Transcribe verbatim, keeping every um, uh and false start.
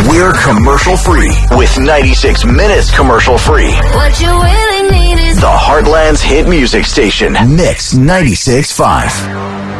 We're commercial free with ninety-six minutes commercial free. What you really need is The Heartland's hit music station. Mix ninety-six point five.